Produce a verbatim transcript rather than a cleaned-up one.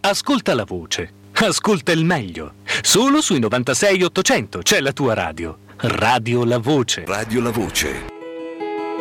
Ascolta la voce. Ascolta il meglio. Solo sui novantasei ottocento c'è la tua radio. Radio La Voce. Radio La Voce.